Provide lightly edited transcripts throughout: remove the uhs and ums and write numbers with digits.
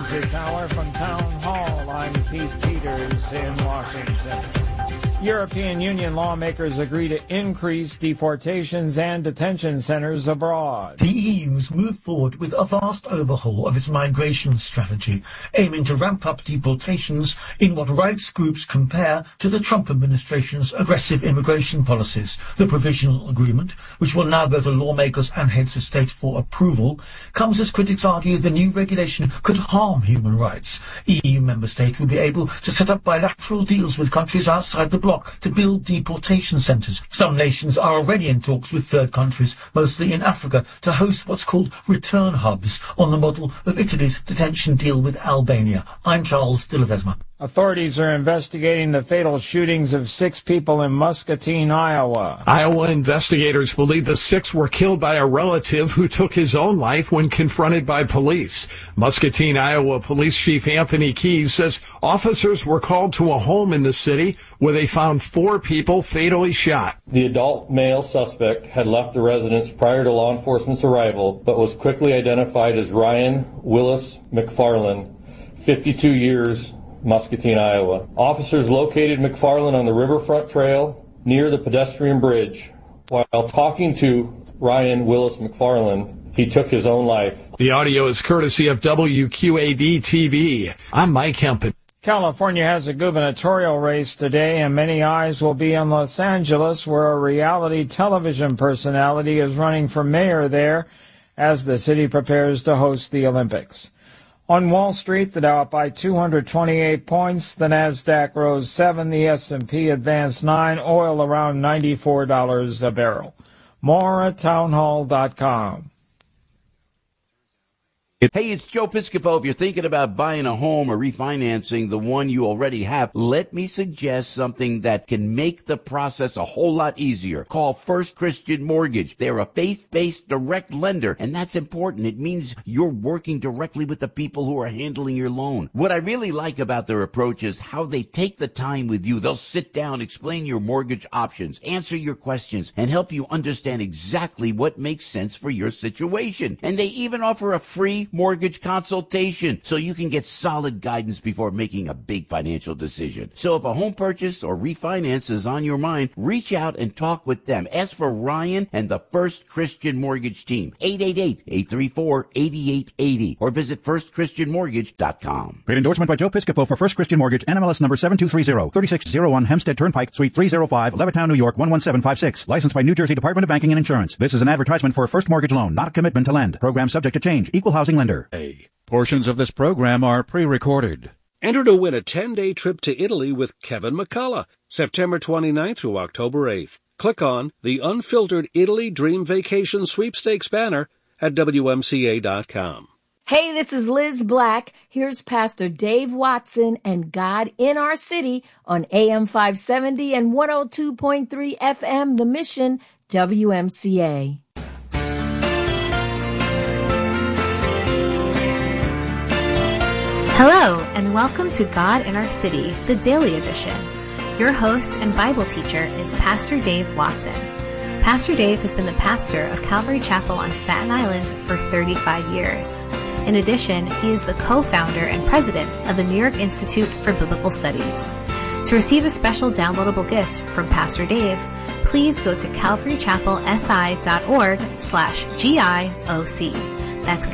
news this hour from Town Hall. I'm Keith Peters in Washington. European Union lawmakers agree to increase deportations and detention centers abroad. The EU's moved forward with a vast overhaul of its migration strategy, aiming to ramp up deportations in what rights groups compare to the Trump administration's aggressive immigration policies. The provisional agreement, which will now go to lawmakers and heads of state for approval, comes as critics argue the new regulation could harm human rights. EU member states will be able to set up bilateral deals with countries outside the bloc to build deportation centres. Some nations are already in talks with third countries, mostly in Africa, to host what's called return hubs on the model of Italy's detention deal with Albania. I'm Charles de Ledesma. Authorities are investigating the fatal shootings of 6 people in Muscatine, Iowa. Iowa investigators believe the 6 were killed by a relative who took his own life when confronted by police. Muscatine, Iowa Police Chief Anthony Keyes says officers were called to a home in the city where they found 4 people fatally shot. The adult male suspect had left the residence prior to law enforcement's arrival, but was quickly identified as Ryan Willis McFarland, 52 years, Muscatine, Iowa. Officers located McFarland on the Riverfront Trail near the pedestrian bridge. While talking to Ryan Willis McFarland, he took his own life. The audio is courtesy of WQAD-TV. I'm Mike Hempen. California has a gubernatorial race today, and many eyes will be on Los Angeles, where a reality television personality is running for mayor there as the city prepares to host the Olympics. On Wall Street, the Dow up by 228 points, the Nasdaq rose 7, the S&P advanced 9, oil around $94 a barrel. More at townhall.com. Hey, it's Joe Piscopo. If you're thinking about buying a home or refinancing the one you already have, let me suggest something that can make the process a whole lot easier. Call First Christian Mortgage. They're a faith-based direct lender, and that's important. It means you're working directly with the people who are handling your loan. What I really like about their approach is how they take the time with you. They'll sit down, explain your mortgage options, answer your questions, and help you understand exactly what makes sense for your situation. And they even offer a free mortgage consultation so you can get solid guidance before making a big financial decision. So if a home purchase or refinance is on your mind, reach out and talk with them. Ask for Ryan and the First Christian Mortgage team, 888-834-8880, or visit firstchristianmortgage.com. Great endorsement by Joe Piscopo for First Christian Mortgage, NMLS number 7230, 3601 Hempstead Turnpike, Suite 305, Levittown, New York, 11756. Licensed by New Jersey Department of Banking and Insurance. This is an advertisement for a first mortgage loan, not a commitment to lend. Program subject to change. Equal housing lender. Portions of this program are pre-recorded. Enter to win a 10-day trip to Italy with Kevin McCullough, September 29th through October 8th. Click on the Unfiltered Italy Dream Vacation Sweepstakes banner at WMCA.com. Hey, this is Liz Black. Here's Pastor Dave Watson and God in Our City on AM 570 and 102.3 FM, The Mission, WMCA. Hello, and welcome to God in Our City, the Daily Edition. Your host and Bible teacher is Pastor Dave Watson. Pastor Dave has been the pastor of Calvary Chapel on Staten Island for 35 years. In addition, he is the co-founder and president of the New York Institute for Biblical Studies. To receive a special downloadable gift from Pastor Dave, please go to calvarychapelsi.org/GIOC. That's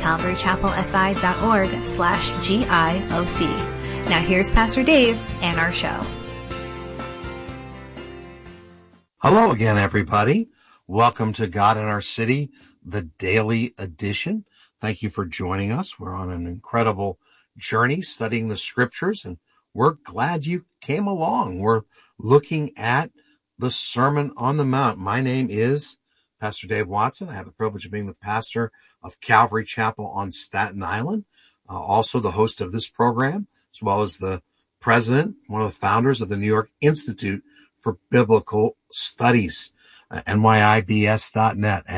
calvarychapelsi.org/GIOC. Now here's Pastor Dave and our show. Hello again, everybody. Welcome to God in Our City, the Daily Edition. Thank you for joining us. We're on an incredible journey studying the scriptures, and we're glad you came along. We're looking at the Sermon on the Mount. My name is Pastor Dave Watson. I have the privilege of being the pastor of Calvary Chapel on Staten Island, also the host of this program, as well as the president, one of the founders of the New York Institute for Biblical Studies, NYIBS.net,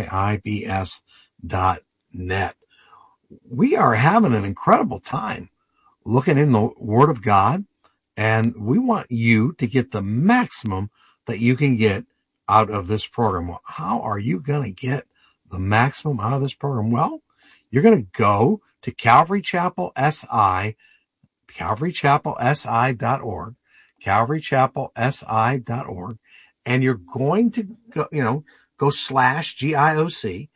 NYIBS.net. We are having an incredible time looking in the Word of God, and we want you to get the maximum that you can get out of this program. Well, how are you going to get the maximum out of this program? Well, you're going to go to Calvary Chapel SI, calvarychapelsi.org, calvarychapelsi.org, and you're going to go, go /GIOC,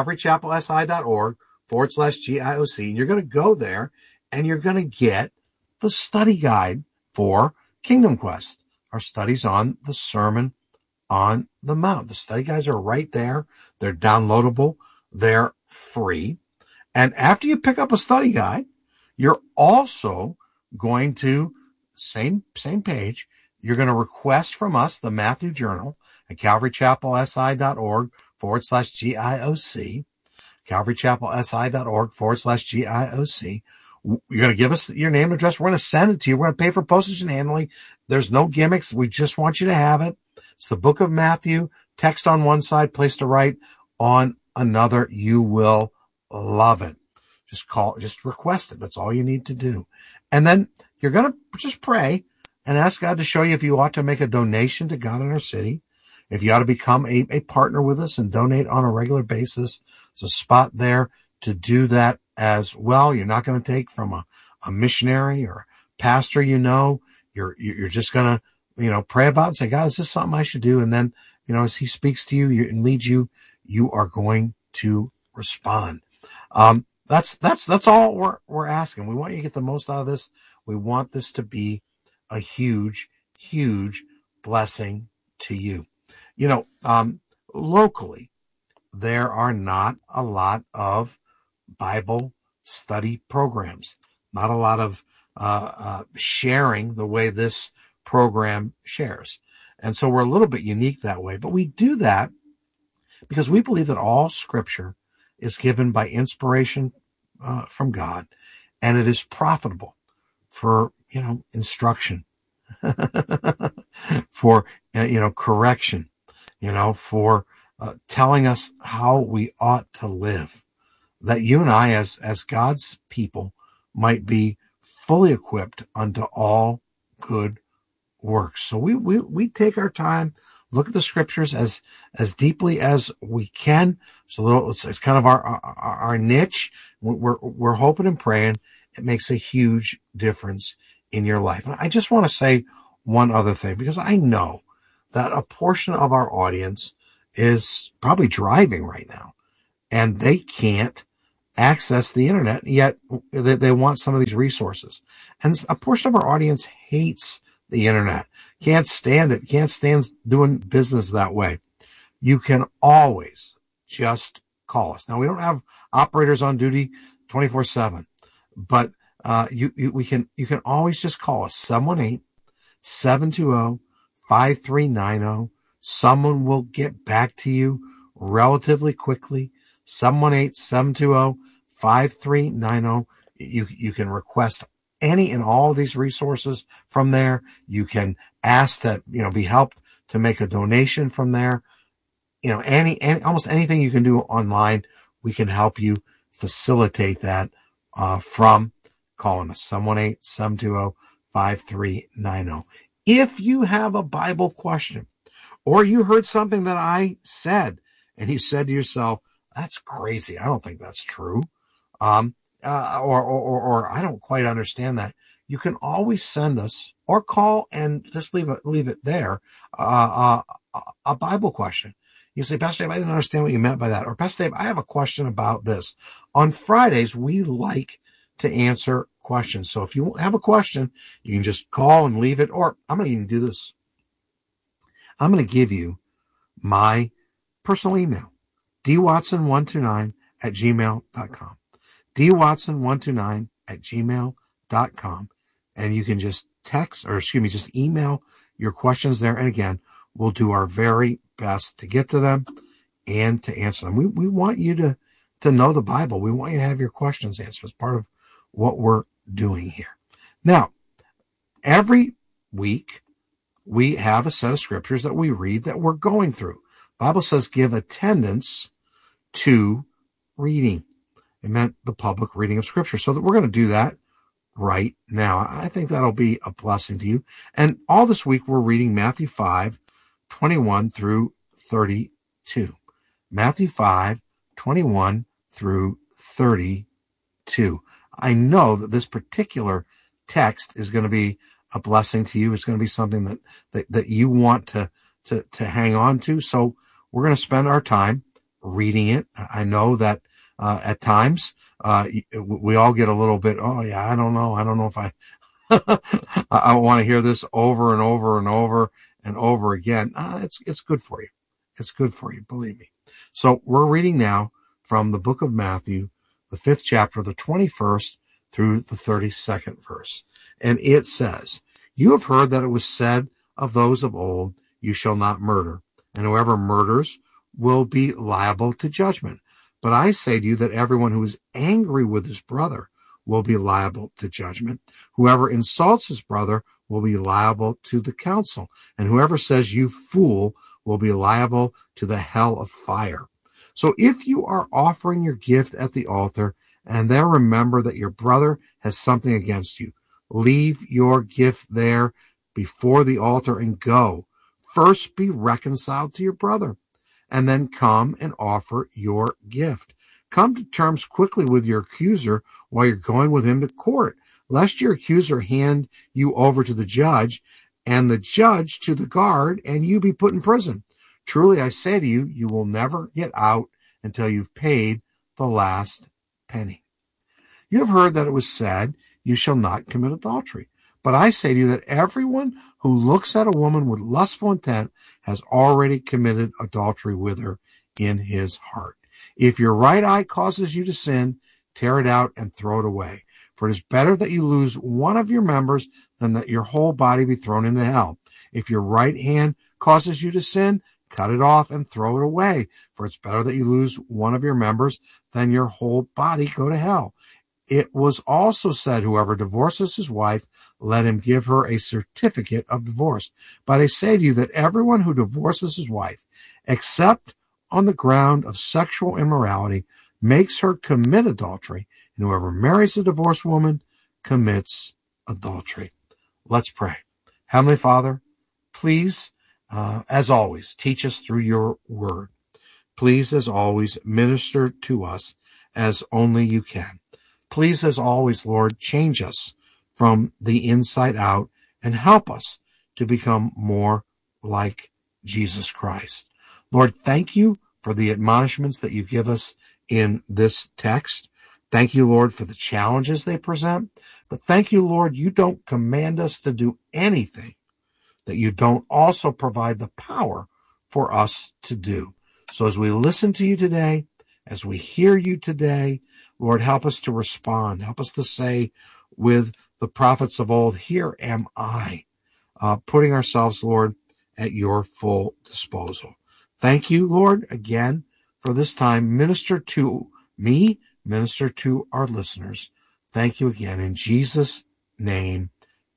calvarychapelsi.org/GIOC, and you're going to go there and you're going to get the study guide for Kingdom Quest, our studies on the Sermon on the Mount. The study guides are right there. They're downloadable. They're free. And after you pick up a study guide, you're also going to, same page, you're going to request from us the Matthew Journal at calvarychapelsi.org/GIOC, calvarychapelsi.org/GIOC. You're going to give us your name and address. We're going to send it to you. We're going to pay for postage and handling. There's no gimmicks. We just want you to have it. It's the book of Matthew, text on one side, place to write on another. You will love it. Just request it. That's all you need to do. And then you're going to just pray and ask God to show you if you ought to make a donation to God in our city, if you ought to become a partner with us and donate on a regular basis. There's a spot there to do that as well. You're not going to take from a missionary or a pastor, you're just going to, pray about it and say, God, is this something I should do? And then, as he speaks to you and leads you, you are going to respond. That's all we're asking. We want you to get the most out of this. We want this to be a huge, huge blessing to you. Locally, there are not a lot of Bible study programs, not a lot of sharing the way this program shares. And so we're a little bit unique that way, but we do that because we believe that all Scripture is given by inspiration from God, and it is profitable for, instruction, for, correction, for telling us how we ought to live, that you and I, as God's people, might be fully equipped unto all good works. So we take our time, look at the Scriptures as deeply as we can. It's kind of our niche. We're hoping and praying it makes a huge difference in your life. And I just want to say one other thing, because I know that a portion of our audience is probably driving right now and they can't access the internet, yet they want some of these resources. And a portion of our audience hates the internet, can't stand it, can't stand doing business that way. You can always just call us. Now, we don't have operators on duty 24/7, but you can always just call us 718-720-5390. Someone will get back to you relatively quickly. 718-720-5390. You can request any and all of these resources from there. You can ask to, be helped to make a donation from there. Almost anything you can do online, we can help you facilitate that, from calling us 718-720-5390. If you have a Bible question, or you heard something that I said and you said to yourself, that's crazy, I don't think that's true, or I don't quite understand that, you can always send us or call and just leave it there, a Bible question. You say, Pastor Dave, I didn't understand what you meant by that. Or, Pastor Dave, I have a question about this. On Fridays, we like to answer questions. So if you have a question, you can just call and leave it. Or I'm going to even do this. I'm going to give you my personal email, dwatson129@gmail.com. dwatson129@gmail.com. And you can just just email your questions there. And again, we'll do our very best to get to them and to answer them. We want you to know the Bible. We want you to have your questions answered. It's part of what we're doing here. Now, every week we have a set of scriptures that we read that we're going through. The Bible says give attendance to reading. It meant the public reading of scripture. So that we're going to do that right now. I think that'll be a blessing to you. And all this week we're reading Matthew 5:21 through 32. Matthew 5:21 through 32. I know that this particular text is going to be a blessing to you. It's going to be something that you want to hang on to. So we're going to spend our time reading it. I know that at times we all get a little bit, oh yeah, I don't know if I I want to hear this over and over and over and over again. It's good for you. It's good for you, believe me. So we're reading now from the book of Matthew, the 5th chapter, the 21st through the 32nd verse. And it says, "You have heard that it was said of those of old, you shall not murder, and whoever murders will be liable to judgment. But I say to you that everyone who is angry with his brother will be liable to judgment. Whoever insults his brother will be liable to the council, and whoever says you fool will be liable to the hell of fire. So if you are offering your gift at the altar, and there remember that your brother has something against you, leave your gift there before the altar and go. First be reconciled to your brother, and then come and offer your gift. Come to terms quickly with your accuser while you're going with him to court, lest your accuser hand you over to the judge, and the judge to the guard, and you be put in prison. Truly I say to you, you will never get out until you've paid the last penny. You have heard that it was said, you shall not commit adultery. But I say to you that everyone who looks at a woman with lustful intent has already committed adultery with her in his heart. If your right eye causes you to sin, tear it out and throw it away. For it is better that you lose one of your members than that your whole body be thrown into hell. If your right hand causes you to sin, cut it off and throw it away. For it's better that you lose one of your members than your whole body go to hell. It was also said, whoever divorces his wife, let him give her a certificate of divorce. But I say to you that everyone who divorces his wife, except on the ground of sexual immorality, makes her commit adultery, and whoever marries a divorced woman commits adultery." Let's pray. Heavenly Father, please, as always, teach us through your word. Please, as always, minister to us as only you can. Please, as always, Lord, change us from the inside out and help us to become more like Jesus Christ. Lord, thank you for the admonishments that you give us in this text. Thank you, Lord, for the challenges they present. But thank you, Lord, you don't command us to do anything that you don't also provide the power for us to do. So as we listen to you today, as we hear you today, Lord, help us to respond. Help us to say with the prophets of old, here am I, putting ourselves, Lord, at your full disposal. Thank you, Lord, again for this time. Minister to me, minister to our listeners. Thank you again. In Jesus' name,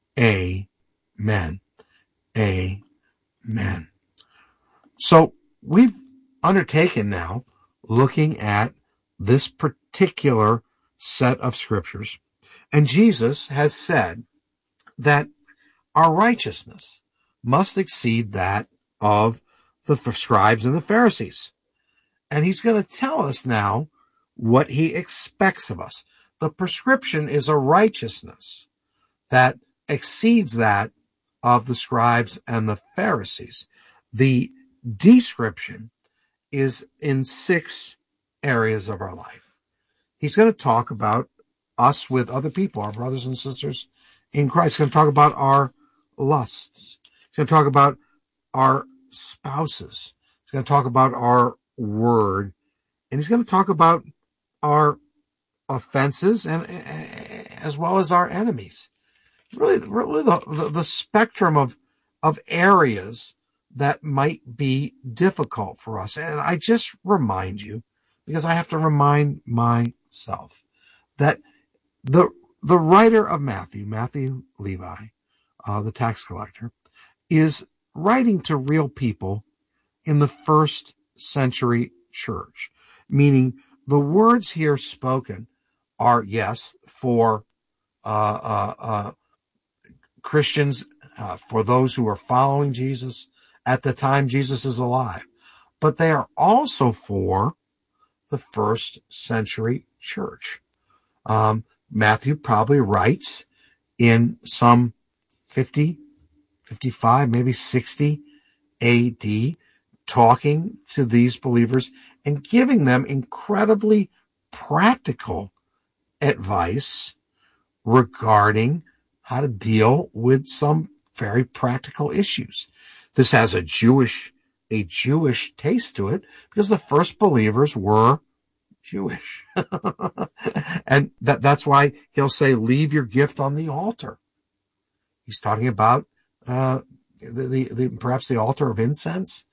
amen. Amen. So we've undertaken now looking at this particular set of scriptures. And Jesus has said that our righteousness must exceed that of the scribes and the Pharisees. And he's going to tell us now what he expects of us. The prescription is a righteousness that exceeds that of the scribes and the Pharisees. The description is in 6 areas of our life. He's going to talk about us with other people, our brothers and sisters in Christ. He's going to talk about our lusts. He's going to talk about our spouses. He's going to talk about our word. And he's going to talk about our offenses and as well as our enemies. Really the spectrum of areas that might be difficult for us. And I just remind you, because I have to remind myself, that the writer of Matthew Levi, the tax collector, is writing to real people in the first century church, meaning the words here spoken are, yes, for Christians, for those who are following Jesus at the time Jesus is alive, but they are also for the first century church. Matthew probably writes in some 50, 55, maybe 60 AD, talking to these believers and giving them incredibly practical advice regarding how to deal with some very practical issues. This has a Jewish taste to it because the first believers were Jewish. And that's why he'll say, leave your gift on the altar. He's talking about perhaps the altar of incense.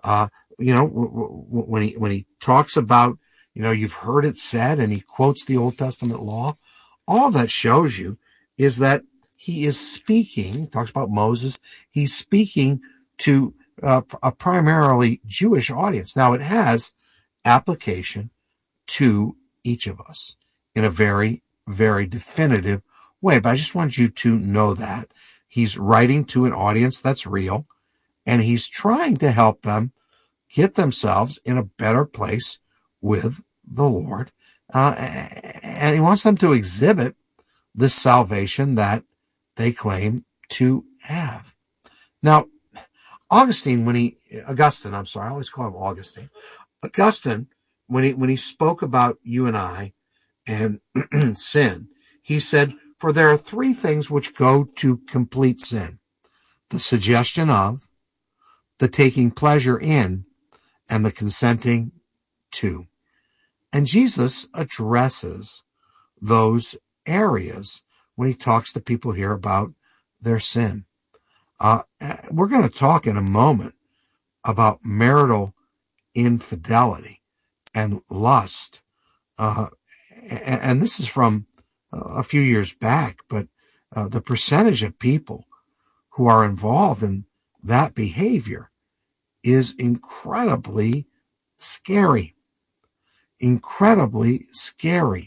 When he talks about, you've heard it said, and he quotes the Old Testament law, all that shows you is that he is speaking, talks about Moses, he's speaking to a primarily Jewish audience. Now, it has application to each of us in a very, very definitive way, but I just want you to know that he's writing to an audience that's real, and he's trying to help them get themselves in a better place with the Lord, and he wants them to exhibit this salvation that they claim to have. Now, Augustine, I always call him Augustine. Augustine, when he spoke about you and I and sin, he said, for there are three things which go to complete sin: the suggestion of, the taking pleasure in, and the consenting to. And Jesus addresses those areas when he talks to people here about their sin. We're going to talk in a moment about marital infidelity and lust. And this is from a few years back, but the percentage of people who are involved in that behavior is incredibly scary. Incredibly scary.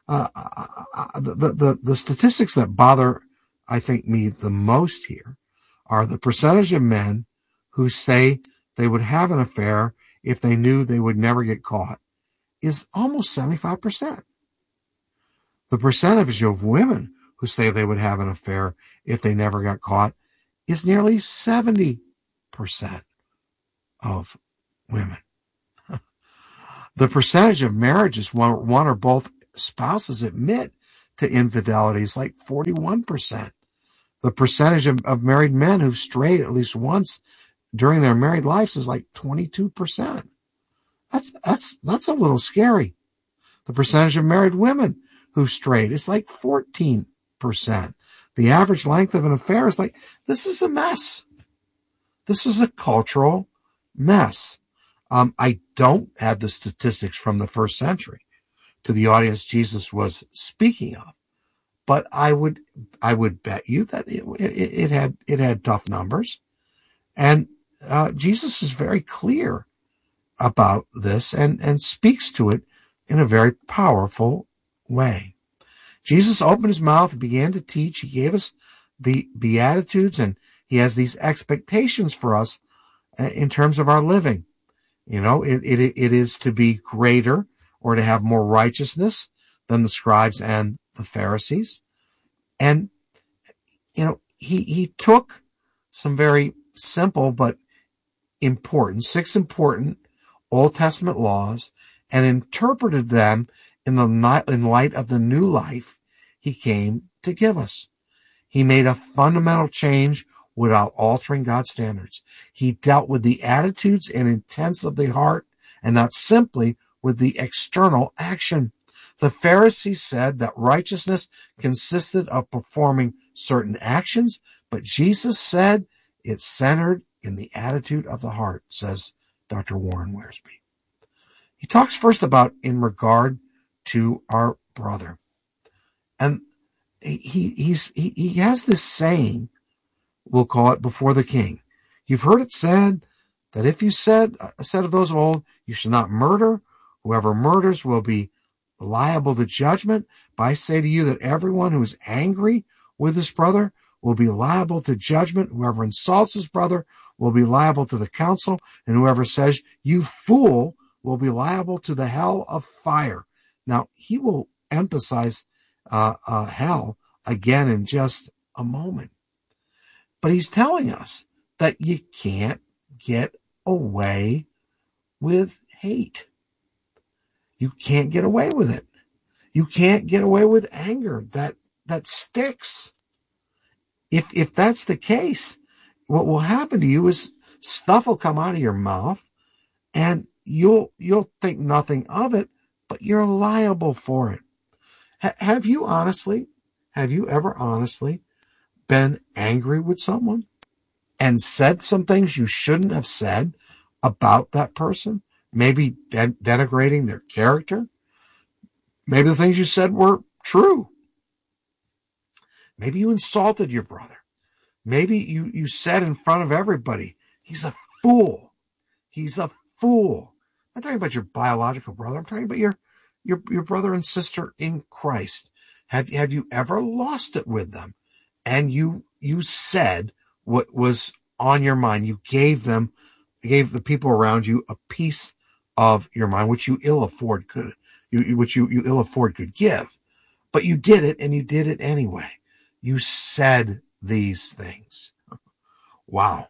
The statistics that bother, I think, me the most here are the percentage of men who say they would have an affair if they knew they would never get caught is almost 75%. The percentage of women who say they would have an affair if they never got caught is nearly 70% of women. The percentage of marriages one or both spouses admit to infidelity is like 41%. The percentage of married men who've strayed at least once during their married lives is like 22%. That's a little scary. The percentage of married women who've strayed is like 14%. The average length of an affair is like, this is a mess. This is a cultural mess. I don't have the statistics from the first century to the audience Jesus was speaking of, but I would bet you that it had tough numbers, and Jesus is very clear about this and speaks to it in a very powerful way. Jesus opened his mouth and began to teach. He gave us the Beatitudes, and he has these expectations for us in terms of our living. It is to be greater or to have more righteousness than the scribes and the Pharisees. And, he took some very simple but six important Old Testament laws and interpreted them in light of the new life he came to give us. He made a fundamental change without altering God's standards. He dealt with the attitudes and intents of the heart and not simply with the external action. The Pharisees said that righteousness consisted of performing certain actions, but Jesus said it's centered in the attitude of the heart, says Dr. Warren Wiersbe. He talks first about in regard to our brother. And he has this saying, we'll call it before the king. You've heard it said that if you said of those of old, you should not murder. Whoever murders will be liable to judgment. But I say to you that everyone who is angry with his brother will be liable to judgment. Whoever insults his brother will be liable to the council. And whoever says, you fool, will be liable to the hell of fire. Now, he will emphasize hell again in just a moment. But he's telling us that you can't get away with hate. You can't get away with it. You can't get away with anger that sticks. If that's the case, what will happen to you is stuff will come out of your mouth and you'll think nothing of it, but you're liable for it. Have you ever honestly been angry with someone and said some things you shouldn't have said about that person? Maybe denigrating their character? Maybe the things you said were true. Maybe you insulted your brother. Maybe you said in front of everybody, he's a fool. He's a fool. I'm not talking about your biological brother. I'm talking about your brother and sister in Christ. Have you ever lost it with them? And you said what was on your mind. You gave the people around you a piece of your mind, which you ill afford could give. But you did it, and you did it anyway. You said these things. Wow.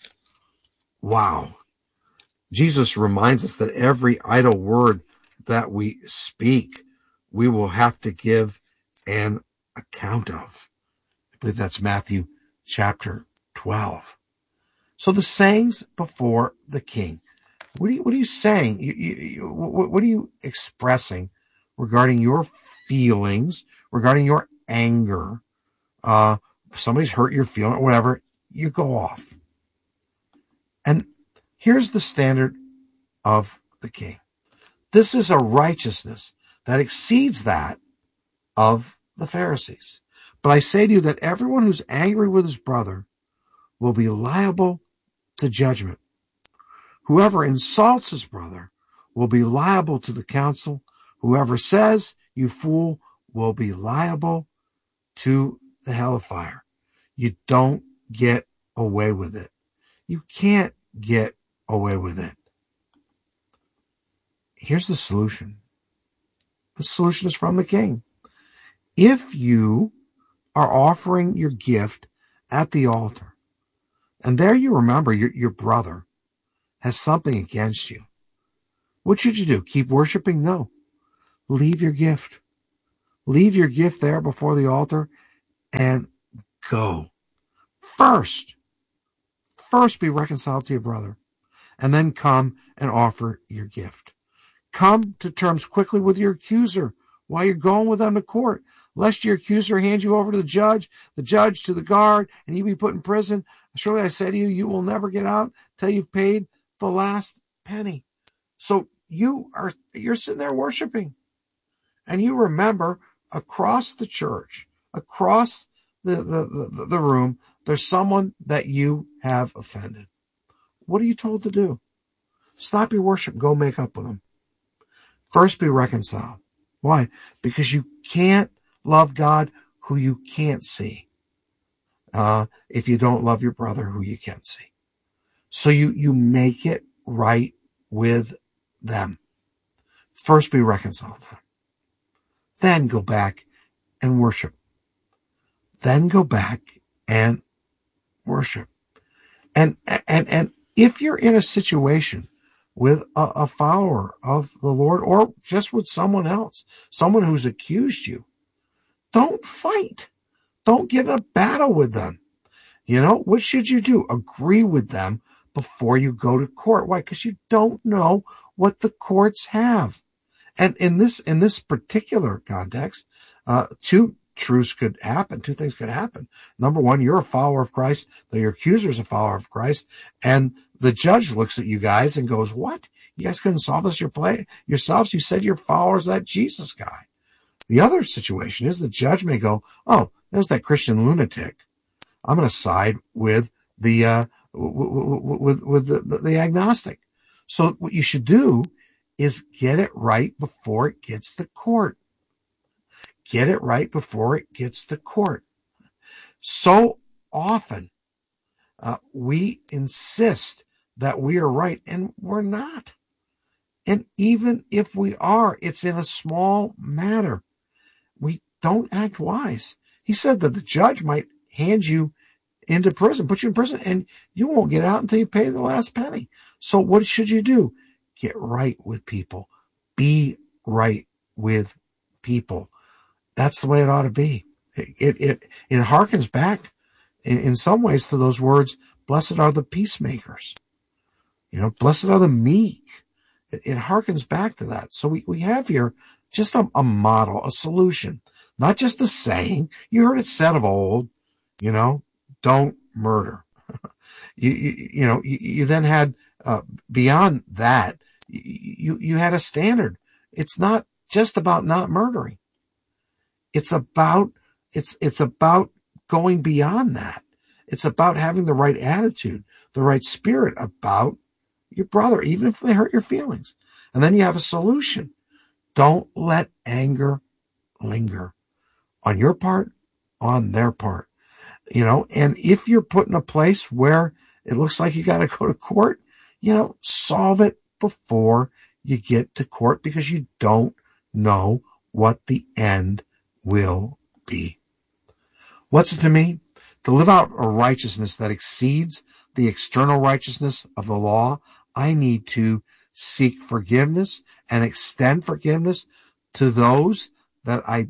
Jesus reminds us that every idle word that we speak, we will have to give an account of. I believe that's Matthew chapter 12. So the sayings before the king. What are you saying? What are you expressing regarding your feelings, regarding your anger? Somebody's hurt your feeling, whatever, you go off. And here's the standard of the king. This is a righteousness that exceeds that of the Pharisees. But I say to you that everyone who's angry with his brother will be liable to judgment. Whoever insults his brother will be liable to the council. Whoever says, "You fool," will be liable to the hell of fire. You don't get away with it. You can't get away with it. Here's the solution. The solution is from the king. If you are offering your gift at the altar, and there you remember your brother has something against you, what should you do? Keep worshiping? No. Leave your gift. Leave your gift there before the altar and go. First be reconciled to your brother, and then come and offer your gift. Come to terms quickly with your accuser while you're going with them to court, lest your accuser hand you over to the judge to the guard, and you be put in prison. Surely I say to you, you will never get out till you've paid the last penny. So you're sitting there worshiping, and you remember across the church, across the room, there's someone that you have offended. What are you told to do? Stop your worship, go make up with them. First, be reconciled. Why? Because you can't love God who you can't see if you don't love your brother who you can see. So you make it right with them. First, be reconciled to them. Then go back and worship. Then go back and worship. And if you're in a situation with a follower of the Lord, or just with someone else, someone who's accused you, don't fight. Don't get in a battle with them. What should you do? Agree with them before you go to court. Why? Because you don't know what the courts have. And in this particular context, two things could happen. Number one, you're a follower of Christ, your accuser's a follower of Christ, and the judge looks at you guys and goes, "What? You guys couldn't solve this yourselves? You said you're followers of that Jesus guy." The other situation is the judge may go, "Oh, there's that Christian lunatic. I'm going to side with the agnostic." So what you should do is get it right before it gets to court. Get it right before it gets to court. So often we insist that we are right, and we're not. And even if we are, it's in a small matter. We don't act wise. He said that the judge might hand you into prison, put you in prison, and you won't get out until you pay the last penny. So what should you do? Get right with people. Be right with people. That's the way it ought to be. It harkens back in some ways to those words, blessed are the peacemakers. Blessed are the meek. It harkens back to that. So we have here just a model, a solution, not just a saying. You heard it said of old, don't murder. You then had, beyond that, you had a standard. It's not just about not murdering. It's about going beyond that. It's about having the right attitude, the right spirit about your brother, even if they hurt your feelings. And then you have a solution. Don't let anger linger on your part, on their part. And if you're put in a place where it looks like you got to go to court, solve it before you get to court, because you don't know what the end will be. What's it to me? To live out a righteousness that exceeds the external righteousness of the law, I need to seek forgiveness and extend forgiveness to those that I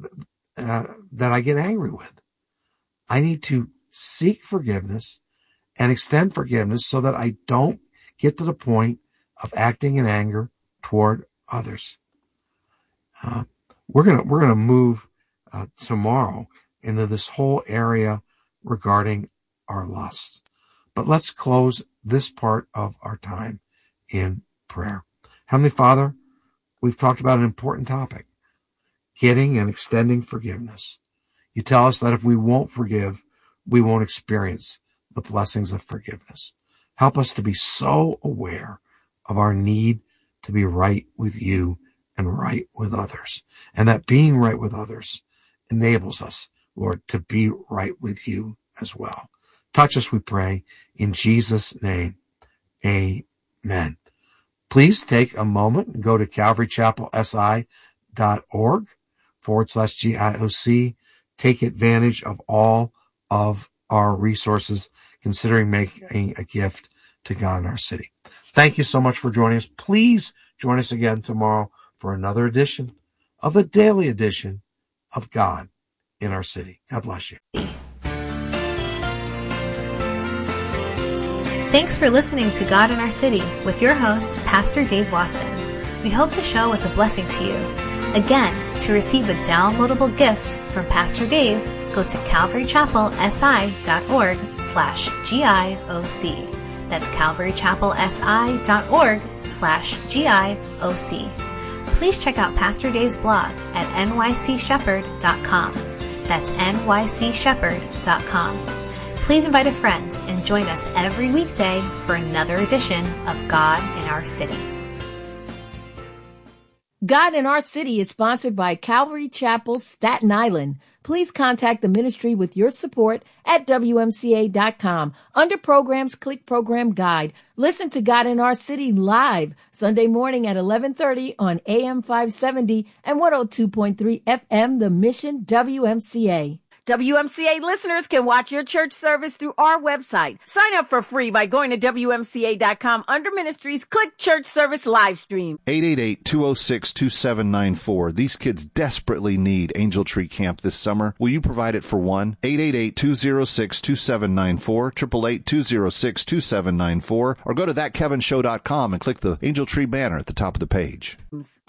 get angry with. I need to seek forgiveness and extend forgiveness so that I don't get to the point of acting in anger toward others. We're gonna move tomorrow into this whole area regarding our lust. But let's close this part of our time in prayer. Heavenly Father, we've talked about an important topic, getting and extending forgiveness. You tell us that if we won't forgive, we won't experience the blessings of forgiveness. Help us to be so aware of our need to be right with you and right with others, and that being right with others enables us, Lord, to be right with you as well. Touch us, we pray, in Jesus' name. Amen. Please take a moment and go to calvarychapelsi.org/GIOC. Take advantage of all of our resources, considering making a gift to God in our city. Thank you so much for joining us. Please join us again tomorrow for another edition of the daily edition of God in our city. God bless you. Thanks for listening to God in Our City with your host, Pastor Dave Watson. We hope the show was a blessing to you. Again, to receive a downloadable gift from Pastor Dave, go to calvarychapelsi.org/GIOC. That's calvarychapelsi.org/GIOC. Please check out Pastor Dave's blog at nycshepherd.com. That's nycshepherd.com. Please invite a friend and join us every weekday for another edition of God in Our City. God in Our City is sponsored by Calvary Chapel, Staten Island. Please contact the ministry with your support at WMCA.com. Under Programs, click Program Guide. Listen to God in Our City live Sunday morning at 11:30 on AM 570 and 102.3 FM, The Mission WMCA. WMCA listeners can watch your church service through our website. Sign up for free by going to WMCA.com. Under Ministries, click Church Service Live Stream. 888-206-2794. These kids desperately need Angel Tree Camp this summer. Will you provide it for one? 888-206-2794, 888-206-2794, or go to thatkevinshow.com and click the Angel Tree banner at the top of the page.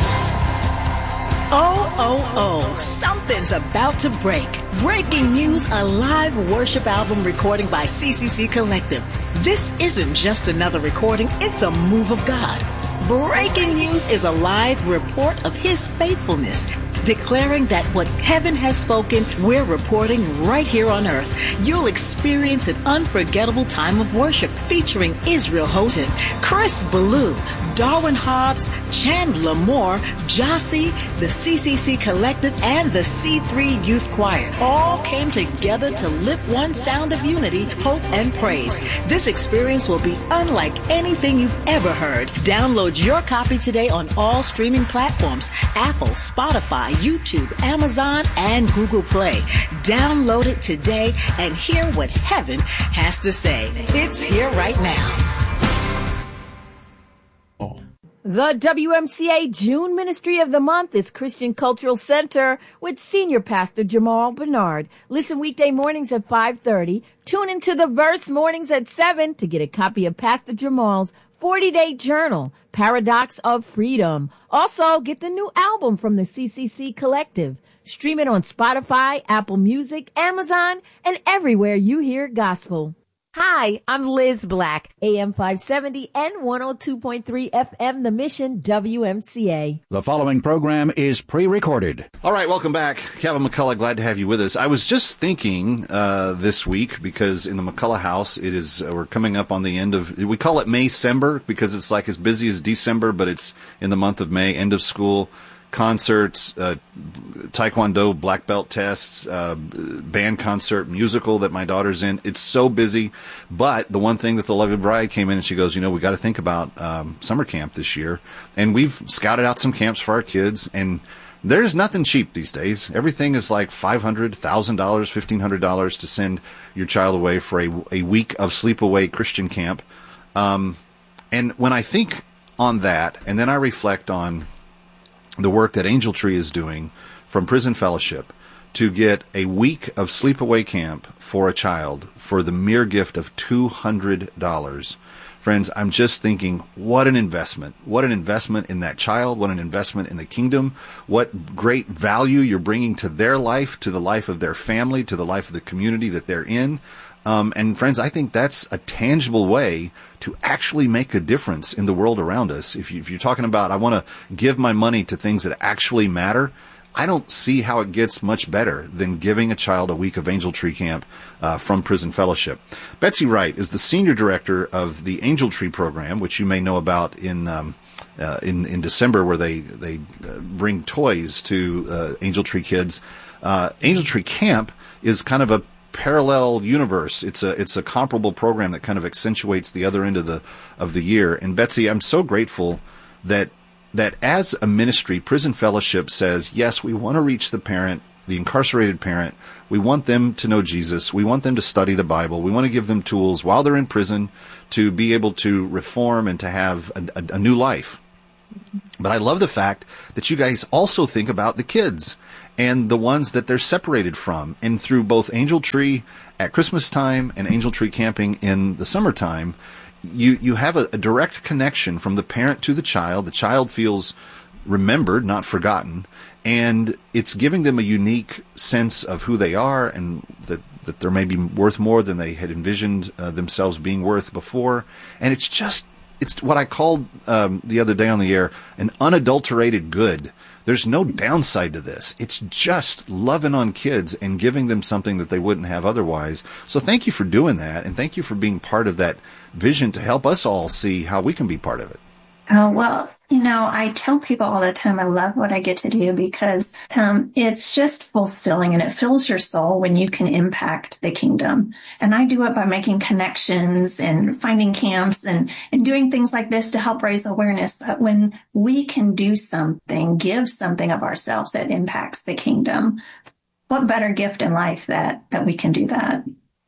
Oh, something's about to break. Breaking news, a live worship album recording by CCC Collective. This isn't just another recording, it's a move of God. Breaking news is a live report of His faithfulness, declaring that what heaven has spoken, we're reporting right here on earth. You'll experience an unforgettable time of worship featuring Israel Houghton, Chris Ballou, Darwin Hobbs, Chandler Moore, Jossie, the CCC Collective, and the C3 Youth Choir all came together to lift one sound of unity, hope, and praise. This experience will be unlike anything you've ever heard. Download your copy today on all streaming platforms: Apple, Spotify, YouTube, Amazon, and Google Play. Download it today and hear what heaven has to say. It's here right now. The WMCA June Ministry of the Month is Christian Cultural Center with Senior Pastor Jamal Bernard. Listen weekday mornings at 5:30. Tune into the Verse mornings at 7 to get a copy of Pastor Jamal's 40-day journal, Paradox of Freedom. Also, get the new album from the CCC Collective. Stream it on Spotify, Apple Music, Amazon, and everywhere you hear gospel. Hi, I'm Liz Black, AM 570 and 102.3 FM, The Mission, WMCA. The following program is pre-recorded. All right, welcome back. Kevin McCullough, glad to have you with us. I was just thinking this week, because in the McCullough house, it is we're coming up on the end of, we call it May-cember because it's like as busy as December, but it's in the month of May, end of school. Concerts, taekwondo black belt tests, band concert, musical that my daughter's in. It's so busy. But the one thing that the Lovely Bride came in and she goes, we got to think about summer camp this year. And we've scouted out some camps for our kids. And there's nothing cheap these days. Everything is like $500, $1,000, $1,500 to send your child away for a week of sleepaway Christian camp. And when I think on that, and then I reflect on the work that Angel Tree is doing from Prison Fellowship to get a week of sleepaway camp for a child for the mere gift of $200. Friends, I'm just thinking, what an investment. What an investment in that child. What an investment in the kingdom. What great value you're bringing to their life, to the life of their family, to the life of the community that they're in. And friends, I think that's a tangible way to actually make a difference in the world around us. If you're talking about, I want to give my money to things that actually matter, I don't see how it gets much better than giving a child a week of Angel Tree Camp from Prison Fellowship. Betsy Wright is the senior director of the Angel Tree program, which you may know about in December, where they bring toys to Angel Tree kids. Angel Tree Camp is kind of a parallel universe. It's a comparable program that kind of accentuates the other end of the year. And Betsy, I'm so grateful that as a ministry, Prison Fellowship says, yes, we want to reach the parent, the incarcerated parent. We want them to know Jesus. We want them to study the Bible. We want to give them tools while they're in prison to be able to reform and to have a new life. But I love the fact that you guys also think about the kids and the ones that they're separated from. And through both Angel Tree at Christmas time and Angel Tree camping in the summertime, you have a direct connection from the parent to the child. The child feels remembered, not forgotten, and it's giving them a unique sense of who they are and that they're maybe worth more than they had envisioned themselves being worth before. And it's what I called the other day on the air an unadulterated good. There's no downside to this. It's just loving on kids and giving them something that they wouldn't have otherwise. So thank you for doing that, and thank you for being part of that vision to help us all see how we can be part of it. Oh, well, I tell people all the time I love what I get to do because it's just fulfilling and it fills your soul when you can impact the kingdom. And I do it by making connections and finding camps and doing things like this to help raise awareness. But when we can do something, give something of ourselves that impacts the kingdom, what better gift in life that we can do that?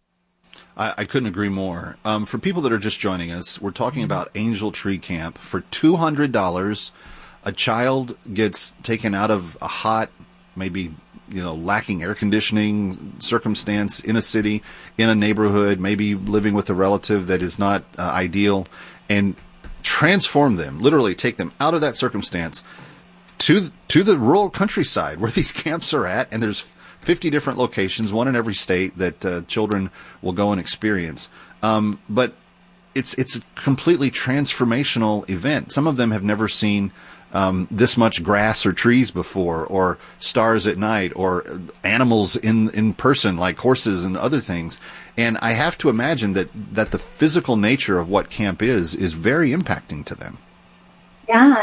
I couldn't agree more. For people that are just joining us, we're talking about Angel Tree Camp. For $200, a child gets taken out of a hot, maybe lacking air conditioning circumstance in a city, in a neighborhood, maybe living with a relative that is not ideal, and transform them, literally take them out of that circumstance to the rural countryside where these camps are at, and there's 50 different locations, one in every state that children will go and experience. But it's a completely transformational event. Some of them have never seen this much grass or trees before, or stars at night, or animals in person like horses and other things. And I have to imagine that the physical nature of what camp is very impacting to them. Yeah,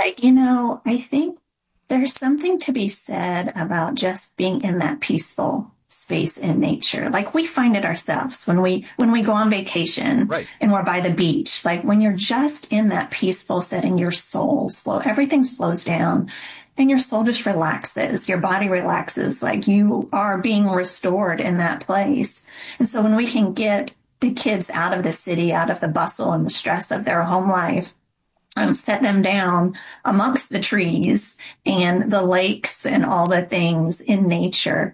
I think there's something to be said about just being in that peaceful space in nature. Like we find it ourselves when we go on vacation, right, and we're by the beach. Like when you're just in that peaceful setting, your soul everything slows down and your soul just relaxes. Your body relaxes, like you are being restored in that place. And so when we can get the kids out of the city, out of the bustle and the stress of their home life, and set them down amongst the trees and the lakes and all the things in nature,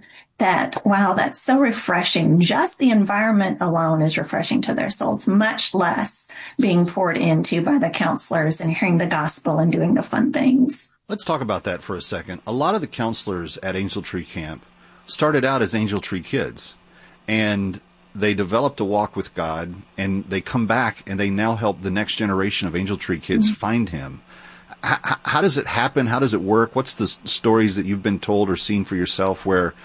that's so refreshing. Just the environment alone is refreshing to their souls, much less being poured into by the counselors and hearing the gospel and doing the fun things. Let's talk about that for a second. A lot of the counselors at Angel Tree Camp started out as Angel Tree kids, and they developed a walk with God, and they come back and they now help the next generation of Angel Tree kids find him. How does it happen? How does it work? What's the stories that you've been told or seen for yourself where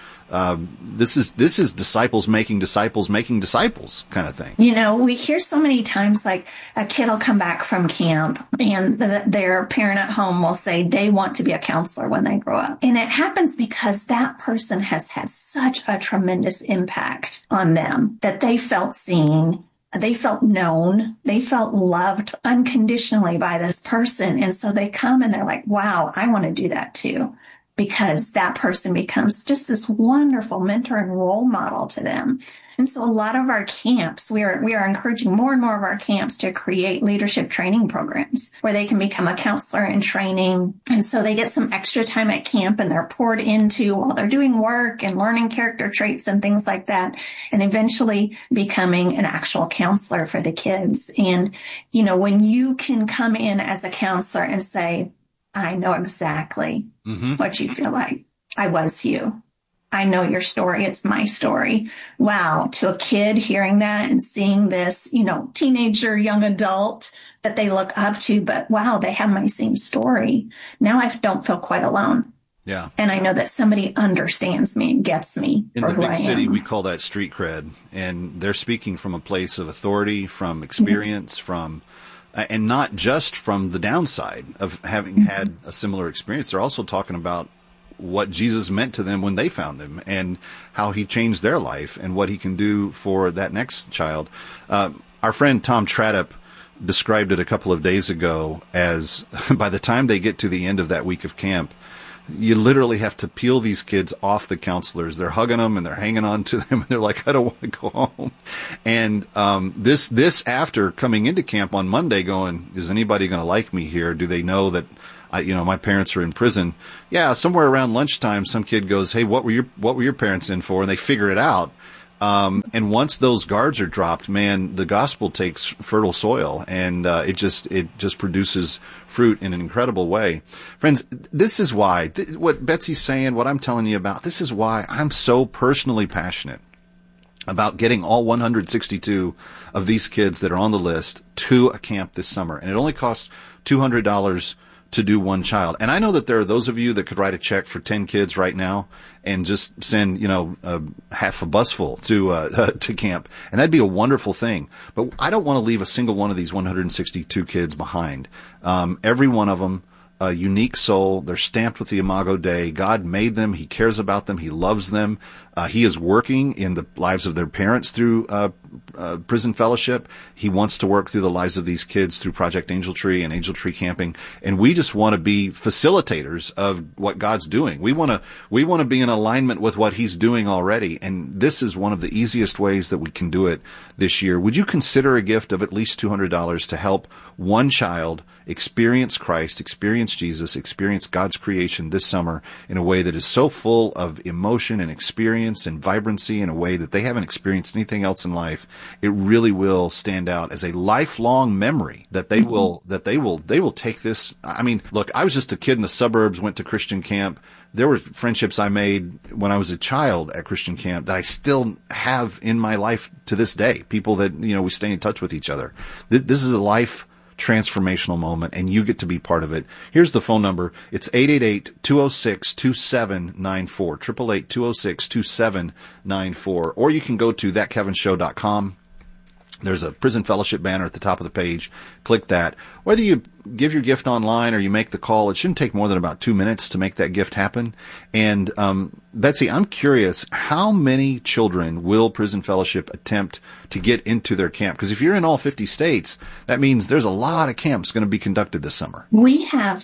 this is disciples making disciples kind of thing? We hear so many times, like a kid will come back from camp and their parent at home will say they want to be a counselor when they grow up. And it happens because that person has had such a tremendous impact on them that they felt seen. They felt known. They felt loved unconditionally by this person. And so they come and they're like, wow, I want to do that too. Because that person becomes just this wonderful mentor and role model to them. And so a lot of our camps, we are encouraging more and more of our camps to create leadership training programs where they can become a counselor in training. And so they get some extra time at camp and they're poured into while they're doing work and learning character traits and things like that, and eventually becoming an actual counselor for the kids. And, when you can come in as a counselor and say, I know exactly what you feel like. I was you. I know your story. It's my story. Wow. To a kid hearing that and seeing this, teenager, young adult that they look up to, but wow, they have my same story. Now I don't feel quite alone. Yeah. And I know that somebody understands me and gets me in for the who big I city. am. We call that street cred, and they're speaking from a place of authority, from experience, from and not just from the downside of having had a similar experience. They're also talking about what Jesus meant to them when they found him and how he changed their life and what he can do for that next child. Our friend Tom Tradup described it a couple of days ago as by the time they get to the end of that week of camp, you literally have to peel these kids off the counselors. They're hugging them and they're hanging on to them. And they're like, I don't want to go home. And this after coming into camp on Monday going, is anybody going to like me here? Do they know that my parents are in prison? Yeah, somewhere around lunchtime, some kid goes, hey, what were your parents in for? And they figure it out. And once those guards are dropped, man, the gospel takes fertile soil and it just produces fruit in an incredible way. Friends, this is why, what Betsy's saying, what I'm telling you about, this is why I'm so personally passionate about getting all 162 of these kids that are on the list to a camp this summer. And it only costs $200 to do one child. And I know that there are those of you that could write a check for 10 kids right now and just send, half a bus full to camp. And that'd be a wonderful thing. But I don't want to leave a single one of these 162 kids behind. Every one of them, a unique soul. They're stamped with the Imago Dei. God made them. He cares about them. He loves them. He is working in the lives of their parents through prison fellowship. He wants to work through the lives of these kids through Project Angel Tree and Angel Tree Camping. And we just want to be facilitators of what God's doing. We want to be in alignment with what he's doing already. And this is one of the easiest ways that we can do it this year. Would you consider a gift of at least $200 to help one child experience Christ, experience Jesus, experience God's creation this summer in a way that is so full of emotion and experience and vibrancy in a way that they haven't experienced anything else in life? It really will stand out as a lifelong memory that they will take this. I mean, look, I was just a kid in the suburbs, went to Christian camp. There were friendships I made when I was a child at Christian camp that I still have in my life to this day. People that, we stay in touch with each other. This is a life transformational moment, and you get to be part of it. Here's the phone number. It's 888-206-2794, 888-206-2794, or you can go to thatkevinshow.com. There's a prison fellowship banner at the top of the page. Click that. Whether you give your gift online or you make the call, it shouldn't take more than about 2 minutes to make that gift happen. And Betsy, I'm curious, how many children will Prison Fellowship attempt to get into their camp? Because if you're in all 50 states, that means there's a lot of camps going to be conducted this summer. We have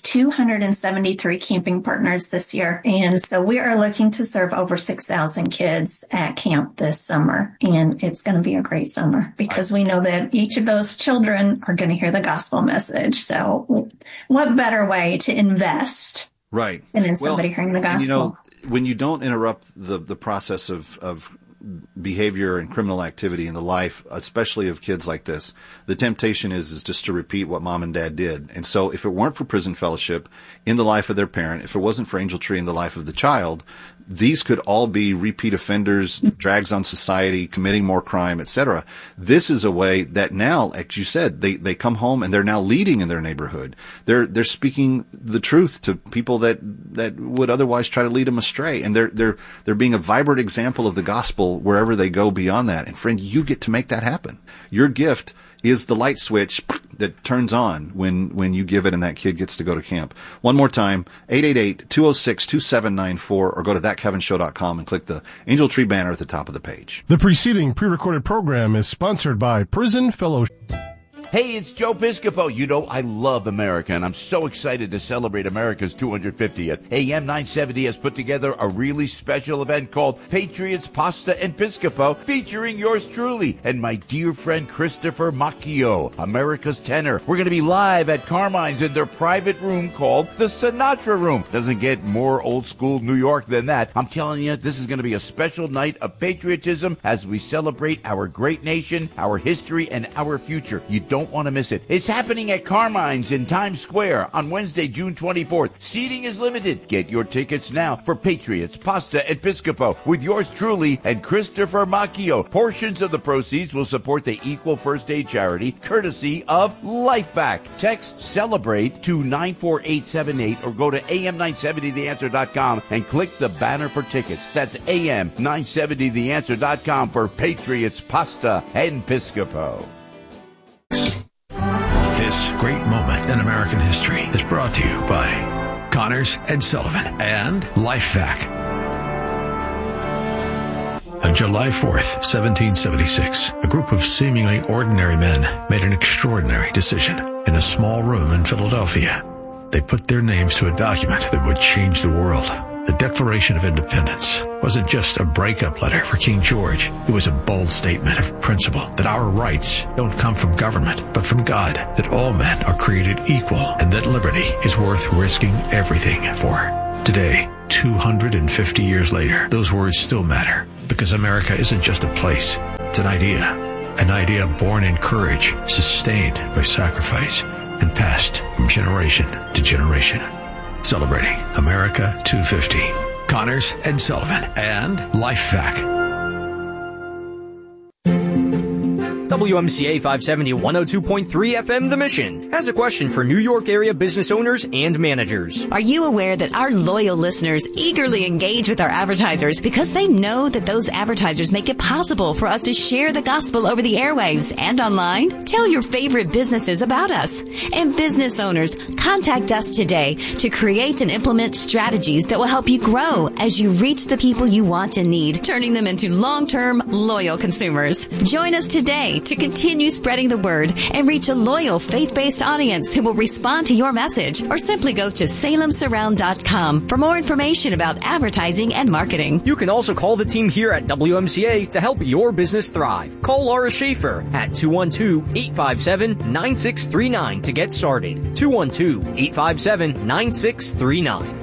273 camping partners this year, and so we are looking to serve over 6,000 kids at camp this summer. And it's going to be a great summer because we know that each of those children are going to hear the gospel message. So what better way to invest than in somebody hearing the gospel? When you don't interrupt the process of behavior and criminal activity in the life, especially of kids like this, the temptation is just to repeat what mom and dad did. And so if it weren't for Prison Fellowship in the life of their parent, if it wasn't for Angel Tree in the life of the child, these could all be repeat offenders, drags on society, committing more crime, etc. This is a way that now, as you said, they come home and they're now leading in their neighborhood. They're speaking the truth to people that would otherwise try to lead them astray. And they're being a vibrant example of the gospel wherever they go beyond that. And friend, you get to make that happen. Your gift is the light switch that turns on when you give it and that kid gets to go to camp. One more time, 888-206-2794, or go to thatkevinshow.com and click the Angel Tree banner at the top of the page. The preceding pre-recorded program is sponsored by Prison Fellowship. Hey, it's Joe Piscopo. You know, I love America, and I'm so excited to celebrate America's 250th. AM 970 has put together a really special event called Patriots, Pasta, and Piscopo, featuring yours truly and my dear friend Christopher Macchio, America's tenor. We're going to be live at Carmine's in their private room called the Sinatra Room. Doesn't get more old school New York than that. I'm telling you, this is going to be a special night of patriotism as we celebrate our great nation, our history, and our future. You don't want to miss it. It's happening at Carmine's in Times Square on Wednesday, June 24th. Seating is limited. Get your tickets now for Patriots, Pasta, and Piscopo with yours truly and Christopher Macchio. Portions of the proceeds will support the Equal First Aid charity courtesy of LifeVac. Text CELEBRATE to 94878 or go to am970theanswer.com and click the banner for tickets. That's am970theanswer.com for Patriots, Pasta, and Piscopo. This great moment in American history is brought to you by Connors and Sullivan and LifeVac. On July 4th, 1776, a group of seemingly ordinary men made an extraordinary decision in a small room in Philadelphia. They put their names to a document that would change the world. The Declaration of Independence wasn't just a breakup letter for King George. It was a bold statement of principle that our rights don't come from government, but from God, that all men are created equal, and that liberty is worth risking everything for. Today, 250 years later, those words still matter, because America isn't just a place. It's an idea born in courage, sustained by sacrifice, and passed from generation to generation. Celebrating America 250. Connors and Sullivan and LifeVac. WMCA 570 102.3 FM The Mission has a question for New York area business owners and managers. Are you aware that our loyal listeners eagerly engage with our advertisers because they know that those advertisers make it possible for us to share the gospel over the airwaves and online? Tell your favorite businesses about us. And business owners, contact us today to create and implement strategies that will help you grow as you reach the people you want and need, turning them into long-term, loyal consumers. Join us today to continue spreading the word and reach a loyal faith-based audience who will respond to your message, or simply go to salemsurround.com for more information about advertising and marketing. You can also call the team here at WMCA to help your business thrive. Call Laura Schaefer at 212-857-9639 to get started. 212-857-9639.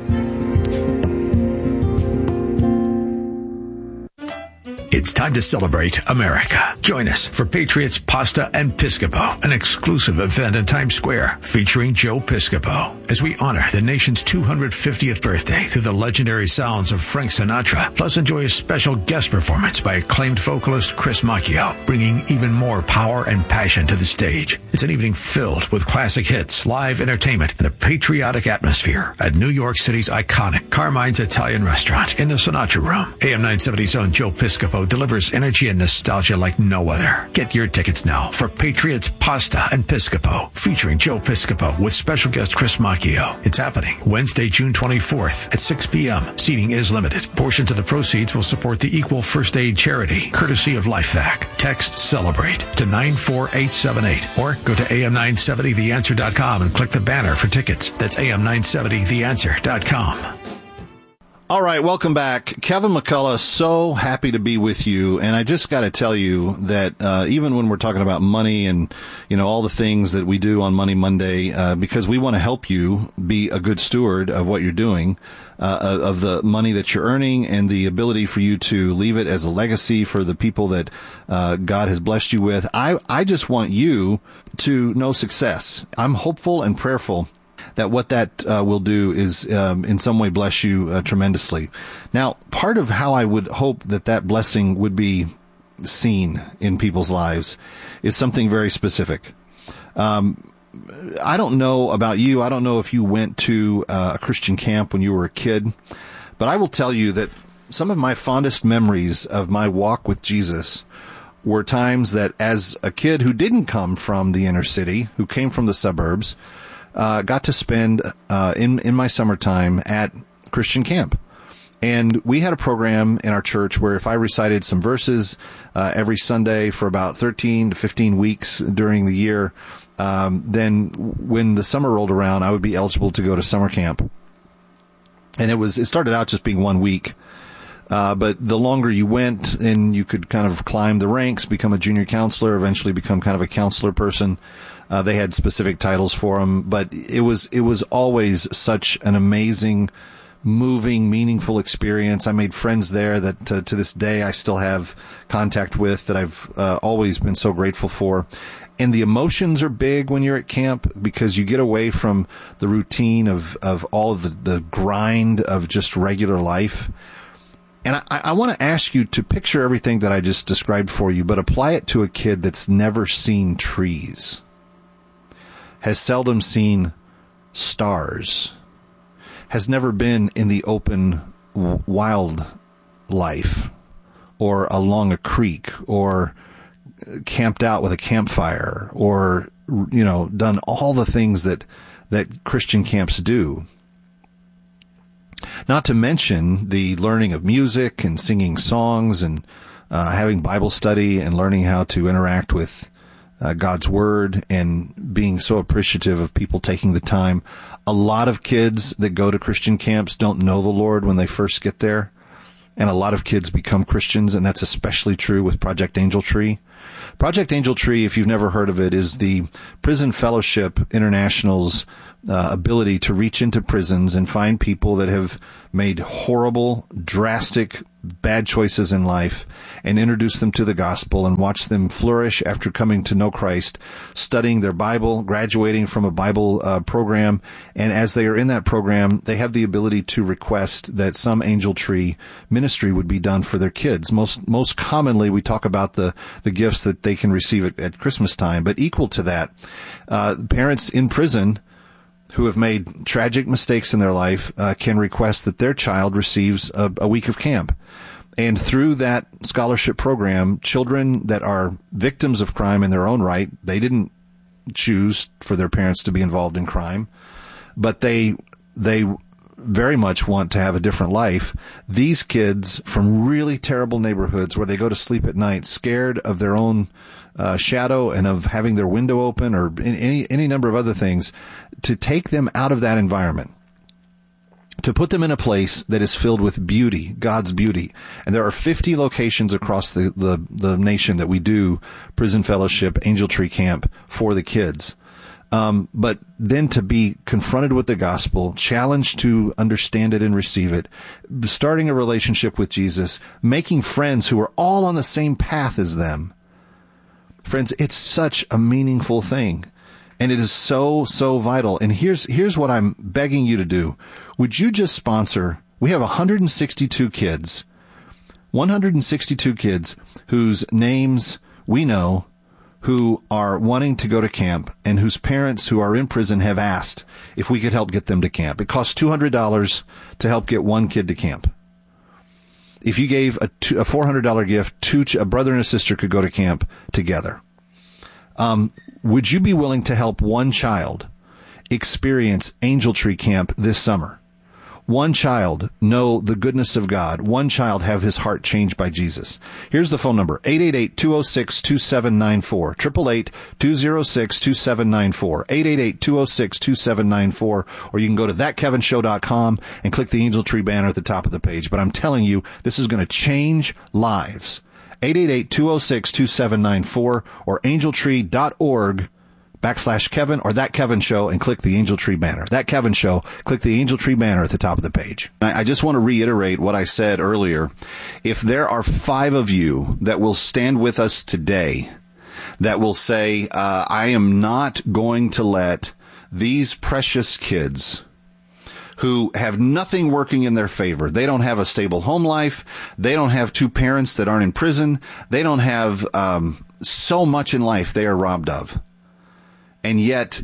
It's time to celebrate America. Join us for Patriots, Pasta, and Piscopo, an exclusive event in Times Square featuring Joe Piscopo, as we honor the nation's 250th birthday through the legendary sounds of Frank Sinatra, plus enjoy a special guest performance by acclaimed vocalist Chris Macchio, bringing even more power and passion to the stage. It's an evening filled with classic hits, live entertainment, and a patriotic atmosphere at New York City's iconic Carmine's Italian Restaurant in the Sinatra Room. AM 970's own Joe Piscopo delivers energy and nostalgia like no other. Get your tickets now for Patriots Pasta and Piscopo, featuring Joe Piscopo with special guest Chris Macchio. It's happening Wednesday, June 24th at 6 p.m. Seating is limited. Portions of the proceeds will support the Equal First Aid charity, courtesy of LifeVac. Text CELEBRATE to 94878 or go to am970theanswer.com and click the banner for tickets. That's am970theanswer.com. All right, welcome back. Kevin McCullough, so happy to be with you. And I just got to tell you that even when we're talking about money and, all the things that we do on Money Monday, because we want to help you be a good steward of what you're doing, of the money that you're earning and the ability for you to leave it as a legacy for the people that God has blessed you with. I just want you to know success. I'm hopeful and prayerful that what that will do is in some way bless you tremendously. Now, part of how I would hope that blessing would be seen in people's lives is something very specific. I don't know about you. I don't know if you went to a Christian camp when you were a kid, but I will tell you that some of my fondest memories of my walk with Jesus were times that as a kid who didn't come from the inner city, who came from the suburbs, got to spend in my summertime at Christian camp. And we had a program in our church where if I recited some verses every Sunday for about 13 to 15 weeks during the year, then when the summer rolled around, I would be eligible to go to summer camp. And it started out just being 1 week. But the longer you went and you could kind of climb the ranks, become a junior counselor, eventually become kind of a counselor person. They had specific titles for them, but it was always such an amazing, moving, meaningful experience. I made friends there that to this day I still have contact with, that I've always been so grateful for. And the emotions are big when you're at camp because you get away from the routine of all of the grind of just regular life. And I want to ask you to picture everything that I just described for you, but apply it to a kid that's never seen trees, has seldom seen stars, has never been in the open wild life or along a creek or camped out with a campfire or, done all the things that Christian camps do. Not to mention the learning of music and singing songs and having Bible study and learning how to interact with God's Word and being so appreciative of people taking the time. A lot of kids that go to Christian camps don't know the Lord when they first get there. And a lot of kids become Christians, and that's especially true with Project Angel Tree. Project Angel Tree, if you've never heard of it, is the Prison Fellowship International's ability to reach into prisons and find people that have made horrible, drastic, bad choices in life and introduce them to the gospel and watch them flourish after coming to know Christ, studying their Bible, graduating from a Bible program. And as they are in that program, they have the ability to request that some Angel Tree ministry would be done for their kids. Most commonly, we talk about the gifts that they can receive at Christmas time, but equal to that, parents in prison who have made tragic mistakes in their life can request that their child receives a week of camp. And through that scholarship program, children that are victims of crime in their own right, they didn't choose for their parents to be involved in crime, but they very much want to have a different life. These kids from really terrible neighborhoods where they go to sleep at night scared of their own shadow and of having their window open or any number of other things, to take them out of that environment, to put them in a place that is filled with beauty, God's beauty. And there are 50 locations across the nation that we do Prison Fellowship, Angel Tree Camp for the kids. But then to be confronted with the gospel, challenged to understand it and receive it, starting a relationship with Jesus, making friends who are all on the same path as them. Friends, it's such a meaningful thing. And it is so, so vital. And here's what I'm begging you to do. Would you just sponsor? We have 162 kids whose names we know, who are wanting to go to camp and whose parents who are in prison have asked if we could help get them to camp. It costs $200 to help get one kid to camp. if you gave a $400 gift, a brother and a sister could go to camp together. Would you be willing to help one child experience Angel Tree Camp this summer? One child know the goodness of God. One child have his heart changed by Jesus. Here's the phone number, 888-206-2794, 888-206-2794, 888-206-2794, or you can go to thatkevinshow.com and click the Angel Tree banner at the top of the page. But I'm telling you, this is going to change lives. 888-206-2794 or angeltree.org/Kevin or That Kevin Show and click the Angel Tree banner. That Kevin Show, click the Angel Tree banner at the top of the page. I just want to reiterate what I said earlier. If there are 5 of you that will stand with us today, that will say, I am not going to let these precious kids who have nothing working in their favor. They don't have a stable home life. They don't have 2 parents that aren't in prison. They don't have so much in life they are robbed of. And yet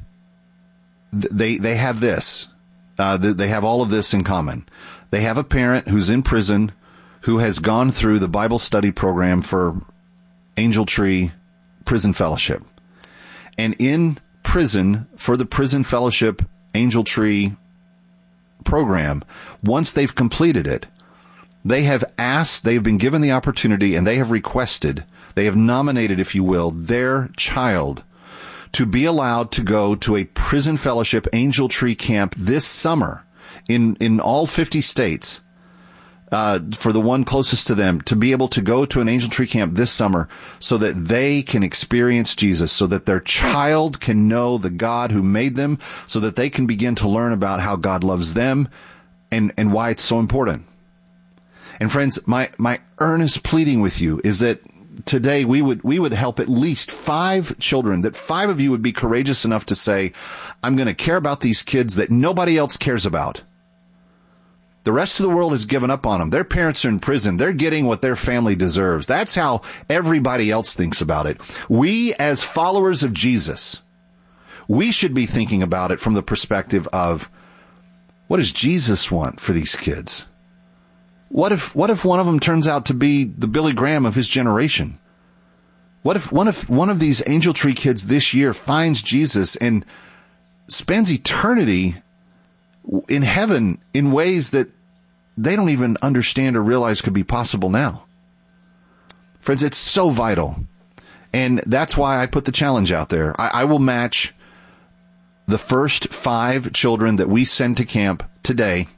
they have this. They have all of this in common. They have a parent who's in prison who has gone through the Bible study program for Angel Tree Prison Fellowship. And in prison, for the Prison Fellowship Angel Tree program, once they've completed it, they have been given the opportunity, and they have requested, they have nominated, if you will, their child to be allowed to go to a Prison Fellowship Angel Tree Camp this summer in all 50 states, for the one closest to them, to be able to go to an Angel Tree Camp this summer so that they can experience Jesus, so that their child can know the God who made them, so that they can begin to learn about how God loves them and why it's so important. And friends, my earnest pleading with you is that today we would help at least 5 children, that 5 of you would be courageous enough to say, I'm going to care about these kids that nobody else cares about. The rest of the world has given up on them. Their parents are in prison. They're getting what their family deserves. That's how everybody else thinks about it. We, as followers of Jesus, we should be thinking about it from the perspective of, what does Jesus want for these kids? What if one of them turns out to be the Billy Graham of his generation? What if one of these Angel Tree kids this year finds Jesus and spends eternity in heaven in ways that they don't even understand or realize could be possible now? Friends, it's so vital. And that's why I put the challenge out there. I will match the first 5 children that we send to camp today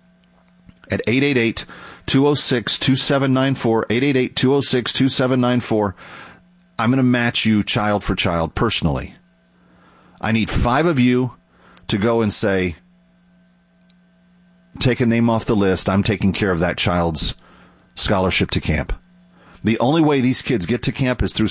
at 888-206-2794, 888-206-2794. I'm going to match you child for child personally. I need 5 of you to go and say, take a name off the list. I'm taking care of that child's scholarship to camp. The only way these kids get to camp is through